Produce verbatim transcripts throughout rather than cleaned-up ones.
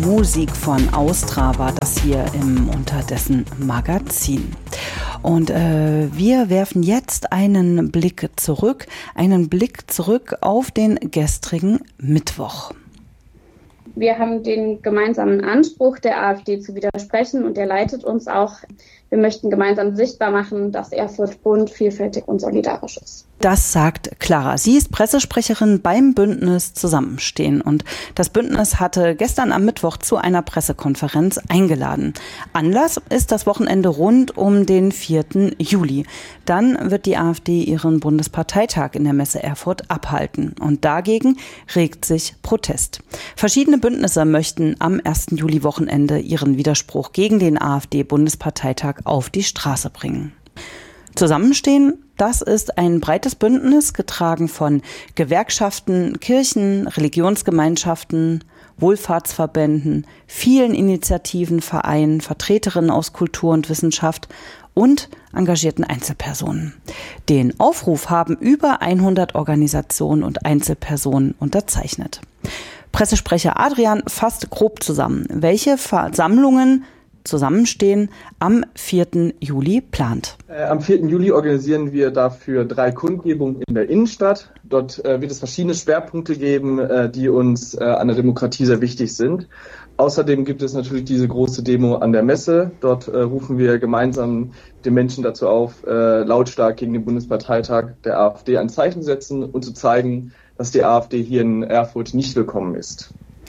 Musik von Austra war das hier im Unterdessen Magazin. Und äh, wir werfen jetzt einen Blick zurück, einen Blick zurück auf den gestrigen Mittwoch. Wir haben den gemeinsamen Anspruch der AfD zu widersprechen und der leitet uns auch. Wir möchten gemeinsam sichtbar machen, dass Erfurt bunt, vielfältig und solidarisch ist. Das sagt Clara. Sie ist Pressesprecherin beim Bündnis Zusammenstehen. Und das Bündnis hatte gestern am Mittwoch zu einer Pressekonferenz eingeladen. Anlass ist das Wochenende rund um den vierten Juli. Dann wird die AfD ihren Bundesparteitag in der Messe Erfurt abhalten. Und dagegen regt sich Protest. Verschiedene Bündnisse möchten am ersten Juli-Wochenende ihren Widerspruch gegen den AfD-Bundesparteitag auf die Straße bringen. Zusammenstehen, das ist ein breites Bündnis, getragen von Gewerkschaften, Kirchen, Religionsgemeinschaften, Wohlfahrtsverbänden, vielen Initiativen, Vereinen, Vertreterinnen aus Kultur und Wissenschaft und engagierten Einzelpersonen. Den Aufruf haben über hundert Organisationen und Einzelpersonen unterzeichnet. Pressesprecher Adrian fasst grob zusammen, welche Versammlungen Zusammenstehen am vierten Juli plant. Äh, am vierten Juli organisieren wir dafür drei Kundgebungen in der Innenstadt. Dort äh, wird es verschiedene Schwerpunkte geben, äh, die uns äh, an der Demokratie sehr wichtig sind. Außerdem gibt es natürlich diese große Demo an der Messe. Dort äh, rufen wir gemeinsam den Menschen dazu auf, äh, lautstark gegen den Bundesparteitag der AfD ein Zeichen zu setzen und zu zeigen, dass die AfD hier in Erfurt nicht willkommen ist.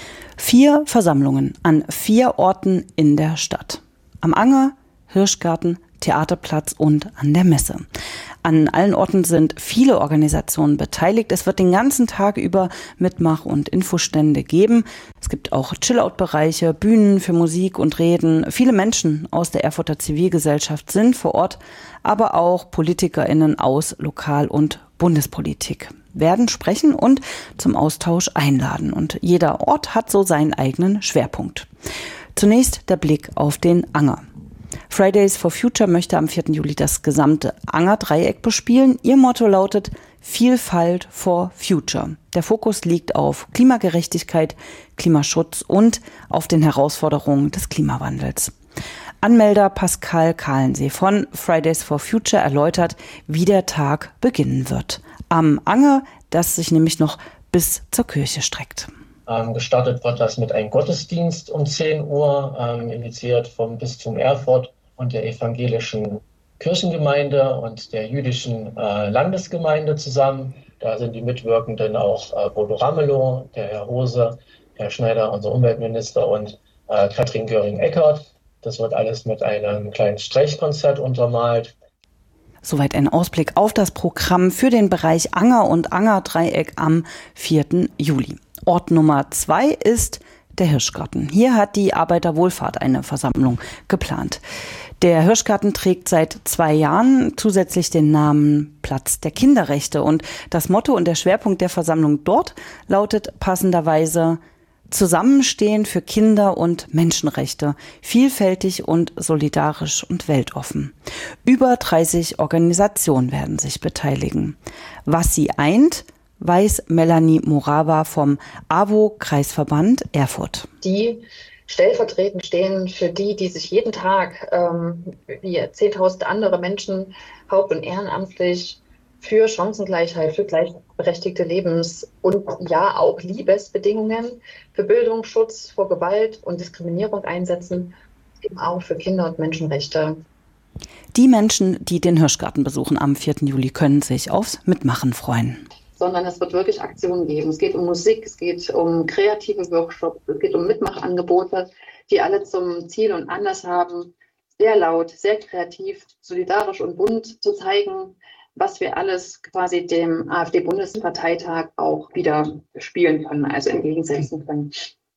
Vier Versammlungen an vier Orten in der Stadt. Am Anger, Hirschgarten, Theaterplatz und an der Messe. An allen Orten sind viele Organisationen beteiligt. Es wird den ganzen Tag über Mitmach- und Infostände geben. Es gibt auch Chill-Out-Bereiche, Bühnen für Musik und Reden. Viele Menschen aus der Erfurter Zivilgesellschaft sind vor Ort, aber auch PolitikerInnen aus Lokal- und Bundespolitik werden sprechen und zum Austausch einladen. Und jeder Ort hat so seinen eigenen Schwerpunkt. Zunächst der Blick auf den Anger. Fridays for Future möchte am vierten Juli das gesamte Anger-Dreieck bespielen. Ihr Motto lautet Vielfalt for Future. Der Fokus liegt auf Klimagerechtigkeit, Klimaschutz und auf den Herausforderungen des Klimawandels. Anmelder Pascal Kahlensee von Fridays for Future erläutert, wie der Tag beginnen wird. Am Anger, das sich nämlich noch bis zur Kirche streckt. Ähm, gestartet wird das mit einem Gottesdienst um zehn Uhr, ähm, initiiert vom Bistum Erfurt und der evangelischen Kirchengemeinde und der jüdischen äh, Landesgemeinde zusammen. Da sind die Mitwirkenden auch äh, Bodo Ramelow, der Herr Hose, Herr Schneider, unser Umweltminister und äh, Katrin Göring-Eckardt. Das wird alles mit einem kleinen Streichkonzert untermalt. Soweit ein Ausblick auf das Programm für den Bereich Anger und Anger-Dreieck am vierten Juli. Ort Nummer zwei ist der Hirschgarten. Hier hat die Arbeiterwohlfahrt eine Versammlung geplant. Der Hirschgarten trägt seit zwei Jahren zusätzlich den Namen Platz der Kinderrechte. Und das Motto und der Schwerpunkt der Versammlung dort lautet passenderweise Zusammenstehen für Kinder- und Menschenrechte, vielfältig und solidarisch und weltoffen. Über dreißig Organisationen werden sich beteiligen. Was sie eint, weiß Melanie Morava vom A W O-Kreisverband Erfurt. Die stellvertretend stehen für die, die sich jeden Tag, ähm, wie zehntausend andere Menschen, haupt- und ehrenamtlich für Chancengleichheit, für gleichberechtigte Lebens- und ja auch Liebesbedingungen, für Bildungsschutz vor Gewalt und Diskriminierung einsetzen, eben auch für Kinder- und Menschenrechte. Die Menschen, die den Hirschgarten besuchen am vierten Juli, können sich aufs Mitmachen freuen. Sondern es wird wirklich Aktionen geben. Es geht um Musik, es geht um kreative Workshops, es geht um Mitmachangebote, die alle zum Ziel und Anlass haben, sehr laut, sehr kreativ, solidarisch und bunt zu zeigen, was wir alles quasi dem AfD-Bundesparteitag auch wieder spielen können, also entgegensetzen können.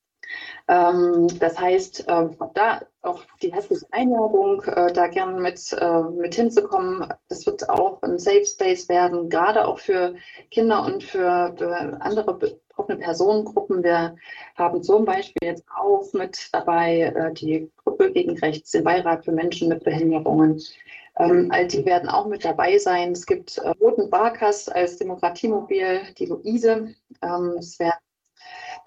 Ähm, das heißt, äh, da auch die herzliche Einladung, äh, da gerne mit, äh, mit hinzukommen. Das wird auch ein Safe Space werden, gerade auch für Kinder und für, für andere betroffene Personengruppen. Wir haben zum Beispiel jetzt auch mit dabei äh, die Gruppe gegen Rechts, den Beirat für Menschen mit Behinderungen. Ähm, all die werden auch mit dabei sein. Es gibt äh, Roten Barkas als Demokratiemobil, die Luise. Ähm, es werden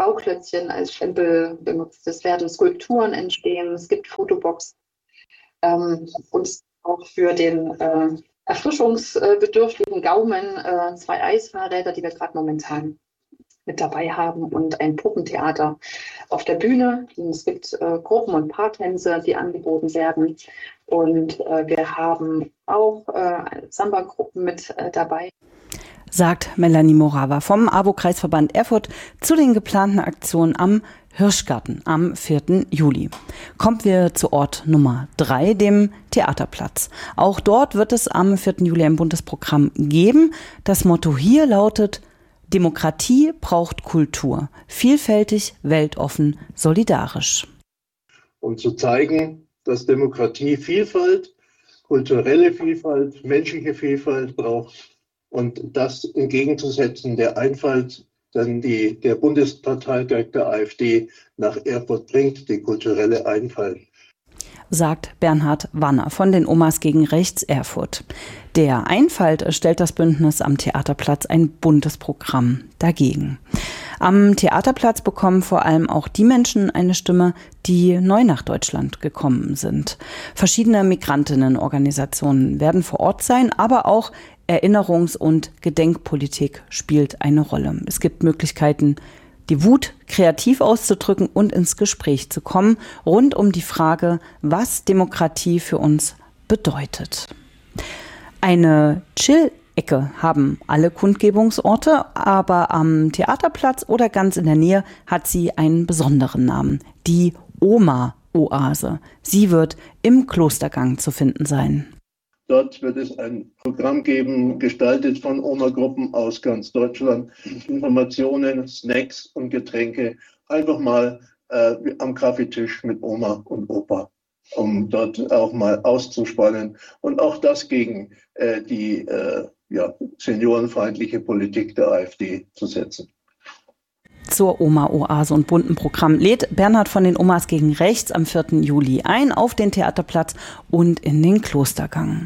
Bauklötzchen als Stempel benutzt. Es werden Skulpturen entstehen, es gibt Fotoboxen ähm, und auch für den äh, erfrischungsbedürftigen Gaumen äh, zwei Eisfahrräder, die wir gerade momentan mit dabei haben und ein Puppentheater auf der Bühne. Es gibt äh, Gruppen- und Paartänze, die angeboten werden. Und äh, wir haben auch äh, Samba-Gruppen mit äh, dabei. Sagt Melanie Morawa vom AWO-Kreisverband Erfurt zu den geplanten Aktionen am Hirschgarten am vierten Juli. Kommen wir zu Ort Nummer drei, dem Theaterplatz. Auch dort wird es am vierten Juli ein buntes Programm geben. Das Motto hier lautet: Demokratie braucht Kultur. Vielfältig, weltoffen, solidarisch. Um zu zeigen, dass Demokratie Vielfalt, kulturelle Vielfalt, menschliche Vielfalt braucht und das entgegenzusetzen der Einfalt, dann die, der Bundesparteitag der AfD nach Erfurt bringt, die kulturelle Einfalt. Sagt Bernhard Wanner von den Omas gegen Rechts Erfurt. Der Einfalt stellt das Bündnis am Theaterplatz ein buntes Programm dagegen. Am Theaterplatz bekommen vor allem auch die Menschen eine Stimme, die neu nach Deutschland gekommen sind. Verschiedene Migrantinnenorganisationen werden vor Ort sein, aber auch Erinnerungs- und Gedenkpolitik spielt eine Rolle. Es gibt Möglichkeiten, die Wut kreativ auszudrücken und ins Gespräch zu kommen, rund um die Frage, was Demokratie für uns bedeutet. Eine Chill-Ecke haben alle Kundgebungsorte, aber am Theaterplatz oder ganz in der Nähe hat sie einen besonderen Namen, die Oma-Oase. Sie wird im Klostergang zu finden sein. Dort wird es ein Programm geben, gestaltet von Oma-Gruppen aus ganz Deutschland. Informationen, Snacks und Getränke. Einfach mal äh, am Kaffeetisch mit Oma und Opa, um dort auch mal auszuspannen. Und auch das gegen äh, die äh, ja, seniorenfeindliche Politik der AfD zu setzen. Zur Oma-Oase und bunten Programm lädt Bernhard von den Omas gegen Rechts am vierten Juli ein auf den Theaterplatz und in den Klostergang.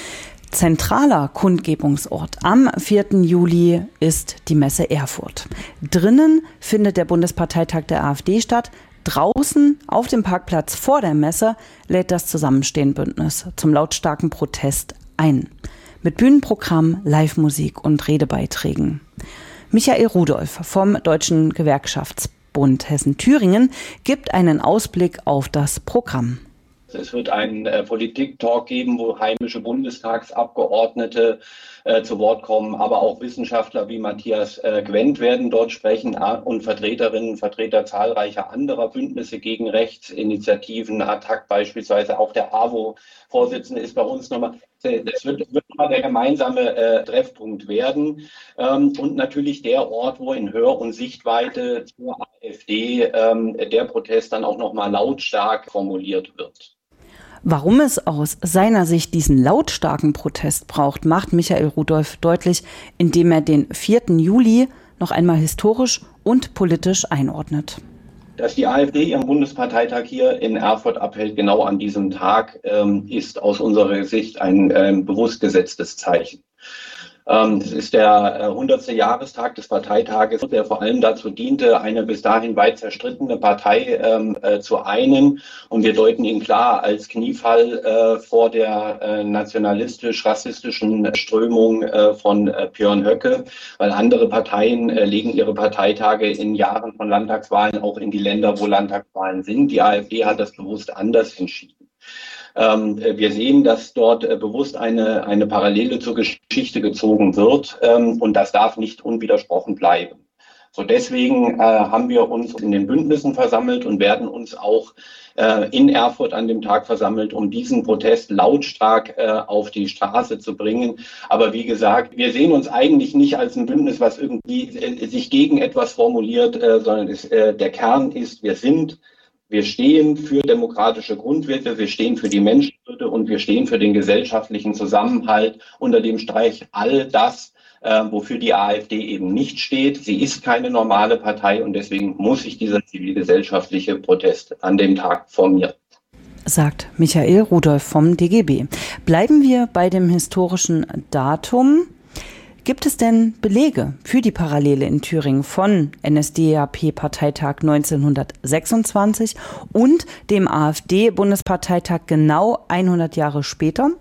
Zentraler Kundgebungsort am vierten Juli ist die Messe Erfurt. Drinnen findet der Bundesparteitag der AfD statt. Draußen auf dem Parkplatz vor der Messe lädt das Zusammenstehen-Bündnis zum lautstarken Protest ein. Mit Bühnenprogramm, Live-Musik und Redebeiträgen. Michael Rudolph vom Deutschen Gewerkschaftsbund Hessen-Thüringen gibt einen Ausblick auf das Programm. Es wird einen äh, Politik-Talk geben, wo heimische Bundestagsabgeordnete äh, zu Wort kommen, aber auch Wissenschaftler wie Matthias äh, Gwendt werden dort sprechen äh, und Vertreterinnen und Vertreter zahlreicher anderer Bündnisse gegen Rechtsinitiativen, A T T A C beispielsweise, auch der AWO-Vorsitzende ist bei uns nochmal. Das wird, wird mal der gemeinsame äh, Treffpunkt werden ähm, und natürlich der Ort, wo in Hör- und Sichtweite zur AfD ähm, der Protest dann auch nochmal lautstark formuliert wird. Warum es aus seiner Sicht diesen lautstarken Protest braucht, macht Michael Rudolph deutlich, indem er den vierten Juli noch einmal historisch und politisch einordnet. Dass die AfD ihren Bundesparteitag hier in Erfurt abhält, genau an diesem Tag, ähm, ist aus unserer Sicht ein ähm, bewusst gesetztes Zeichen. Ähm, das ist der äh, hundertste Jahrestag des Parteitages, der vor allem dazu diente, eine bis dahin weit zerstrittene Partei ähm, äh, zu einen. Und wir deuten ihn klar als Kniefall äh, vor der äh, nationalistisch-rassistischen Strömung äh, von äh, Björn Höcke, weil andere Parteien äh, legen ihre Parteitage in Jahren von Landtagswahlen auch in die Länder, wo Landtagswahlen sind. Die AfD hat das bewusst anders entschieden. Ähm, wir sehen, dass dort äh, bewusst eine, eine Parallele zur Geschichte gezogen wird, ähm, und das darf nicht unwidersprochen bleiben. So deswegen äh, haben wir uns in den Bündnissen versammelt und werden uns auch äh, in Erfurt an dem Tag versammelt, um diesen Protest lautstark äh, auf die Straße zu bringen. Aber wie gesagt, wir sehen uns eigentlich nicht als ein Bündnis, was irgendwie äh, sich gegen etwas formuliert, äh, sondern es, äh, der Kern ist, wir sind Wir stehen für demokratische Grundwerte, wir stehen für die Menschenwürde und wir stehen für den gesellschaftlichen Zusammenhalt, unter dem Streich all das, äh, wofür die AfD eben nicht steht. Sie ist keine normale Partei und deswegen muss sich dieser zivilgesellschaftliche Protest an dem Tag formieren. Sagt Michael Rudolph vom D G B. Bleiben wir bei dem historischen Datum. Gibt es denn Belege für die Parallele in Thüringen von N S D A P-Parteitag neunzehnhundertsechsundzwanzig und dem AfD-Bundesparteitag genau hundert Jahre später?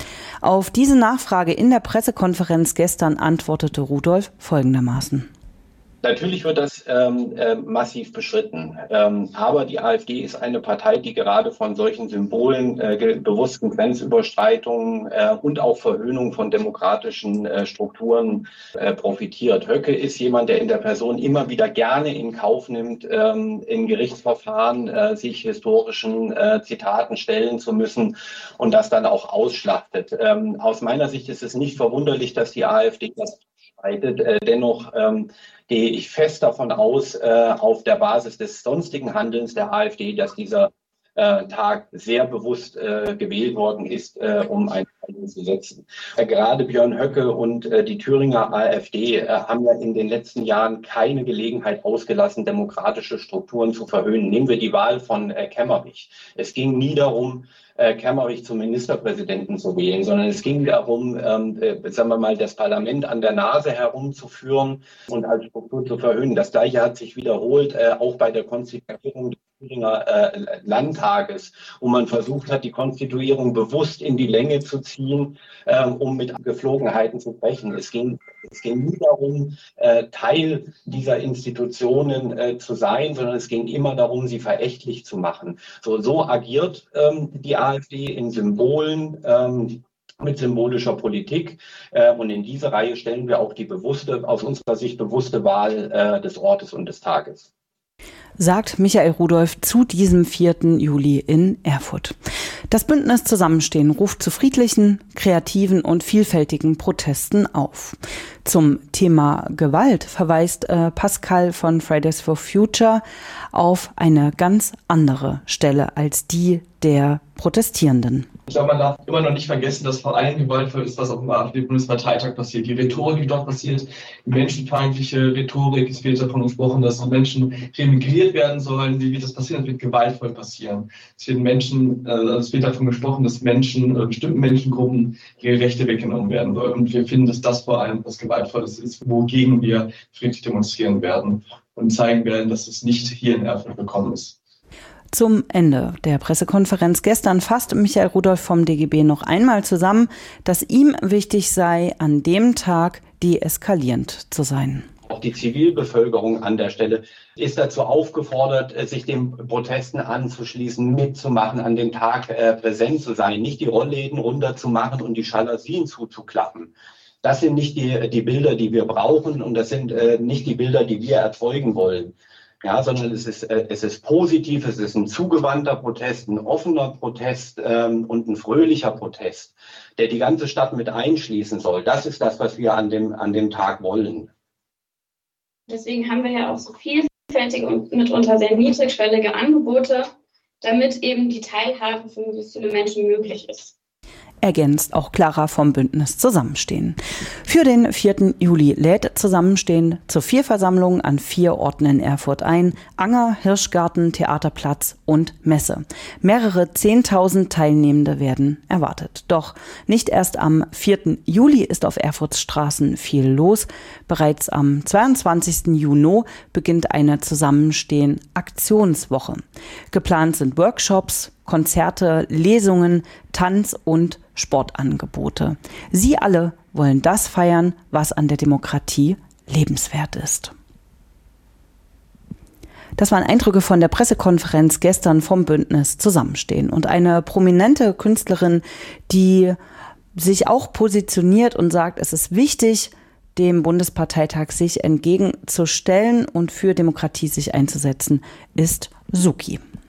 Auf diese Nachfrage in der Pressekonferenz gestern antwortete Rudolph folgendermaßen. Natürlich wird das ähm, äh, massiv beschritten. Ähm, aber die AfD ist eine Partei, die gerade von solchen Symbolen, äh, bewussten Grenzüberschreitungen äh, und auch Verhöhnung von demokratischen äh, Strukturen äh, profitiert. Höcke ist jemand, der in der Person immer wieder gerne in Kauf nimmt, ähm, in Gerichtsverfahren äh, sich historischen äh, Zitaten stellen zu müssen und das dann auch ausschlachtet. Ähm, aus meiner Sicht ist es nicht verwunderlich, dass die AfD das bestreitet. Äh, dennoch ähm, gehe ich fest davon aus, äh, auf der Basis des sonstigen Handelns der AfD, dass dieser äh, Tag sehr bewusst äh, gewählt worden ist, äh, um ein Zeichen zu setzen. Äh, gerade Björn Höcke und äh, die Thüringer AfD äh, haben ja in den letzten Jahren keine Gelegenheit ausgelassen, demokratische Strukturen zu verhöhnen. Nehmen wir die Wahl von äh, Kemmerich. Es ging nie darum, äh, Kemmerich zum Ministerpräsidenten zu wählen, sondern es ging darum, ähm, äh, sagen wir mal, das Parlament an der Nase herumzuführen und als Struktur zu verhöhnen. Das Gleiche hat sich wiederholt, äh, auch bei der Konstituierung des Thüringer äh, Landtages, wo man versucht hat, die Konstituierung bewusst in die Länge zu ziehen, äh, um mit Geflogenheiten zu brechen. Es ging, es ging nie darum, äh, Teil dieser Institutionen äh, zu sein, sondern es ging immer darum, sie verächtlich zu machen. So, so agiert ähm, die AfD in Symbolen, ähm, mit symbolischer Politik. Äh, und in diese Reihe stellen wir auch die bewusste, aus unserer Sicht bewusste Wahl äh, des Ortes und des Tages. Sagt Michael Rudolph zu diesem vierten Juli in Erfurt. Das Bündnis Zusammenstehen ruft zu friedlichen, kreativen und vielfältigen Protesten auf. Zum Thema Gewalt verweist äh, Pascal von Fridays for Future auf eine ganz andere Stelle als die der Protestierenden. Ich glaube, man darf immer noch nicht vergessen, dass vor allem gewaltvoll ist, was auf dem AfD-Bundesparteitag passiert. Die Rhetorik, die dort passiert, die menschenfeindliche Rhetorik, es wird davon gesprochen, dass Menschen remigriert werden sollen. Wie wird das passieren? Das wird gewaltvoll passieren. Es wird Menschen, also es wird davon gesprochen, dass Menschen, oder bestimmten Menschengruppen ihre Rechte weggenommen werden sollen. Und wir finden, dass das vor allem was Gewaltvolles ist, wogegen wir friedlich demonstrieren werden und zeigen werden, dass es nicht hier in Erfurt gekommen ist. Zum Ende der Pressekonferenz gestern fasst Michael Rudolph vom D G B noch einmal zusammen, dass ihm wichtig sei, an dem Tag deeskalierend zu sein. Auch die Zivilbevölkerung an der Stelle ist dazu aufgefordert, sich den Protesten anzuschließen, mitzumachen, an dem Tag äh, präsent zu sein, nicht die Rollläden runterzumachen und die Jalousien zuzuklappen. Das sind nicht die, die Bilder, die wir brauchen, und das sind äh, nicht die Bilder, die wir erzeugen wollen. Ja, sondern es ist, äh, es ist positiv, es ist ein zugewandter Protest, ein offener Protest ähm, und ein fröhlicher Protest, der die ganze Stadt mit einschließen soll. Das ist das, was wir an dem, an dem Tag wollen. Deswegen haben wir ja auch so vielfältige und mitunter sehr niedrigschwellige Angebote, damit eben die Teilhabe für möglichst viele Menschen möglich ist. Ergänzt auch Clara vom Bündnis Zusammenstehen. Für den vierten Juli lädt Zusammenstehen zur Vierversammlung an vier Orten in Erfurt ein: Anger, Hirschgarten, Theaterplatz und Messe. Mehrere Zehntausend Teilnehmende werden erwartet. Doch nicht erst am vierten Juli ist auf Erfurts Straßen viel los. Bereits am zweiundzwanzigsten Juni beginnt eine Zusammenstehen-Aktionswoche. Geplant sind Workshops, Konzerte, Lesungen, Tanz- und Sportangebote. Sie alle wollen das feiern, was an der Demokratie lebenswert ist. Das waren Eindrücke von der Pressekonferenz gestern vom Bündnis Zusammenstehen. Und eine prominente Künstlerin, die sich auch positioniert und sagt, es ist wichtig, dem Bundesparteitag sich entgegenzustellen und für Demokratie sich einzusetzen, ist Suki.